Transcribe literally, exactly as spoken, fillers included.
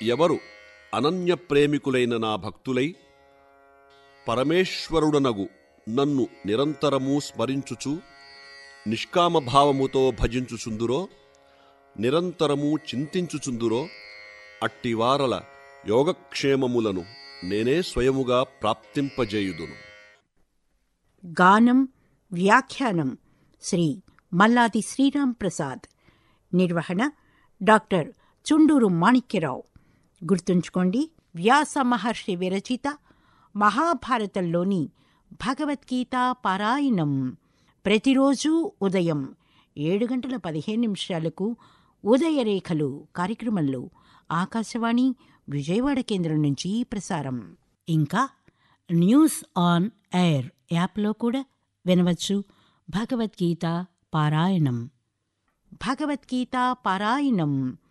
ఎవరు అనన్య ప్రేమికులైన నా భక్తులై పరమేశ్వరుడనగు నన్ను నిరంతరమూ స్మరించుచు నిష్కామభావముతో భజించుచుందురో, నిరంతరమూ చింతించుచుందురో, అట్టివారల యోగక్షేమములను నేనే స్వయముగా ప్రాప్తింపజేయుదును. గానం వ్యాఖ్యానం శ్రీ మల్లాది శ్రీరామ్ ప్రసాద్. నిర్వహణ డాక్టర్ చుండూరు మాణిక్యరావు. గుర్తుంచుకోండి, వ్యాస మహర్షి విరచిత మహాభారతంలోని భగవద్గీత పారాయణం ప్రతిరోజు ఉదయం ఏడు గంటల పదిహేను నిమిషాలకు ఉదయరేఖలు కార్యక్రమంలో ఆకాశవాణి విజయవాడ కేంద్రం నుంచి ప్రసారం. ఇంకా న్యూస్ ఆన్ ఎయిర్ యాప్లో కూడా వినవచ్చు భగవద్గీత పారాయణం. భగవద్గీత పారాయణం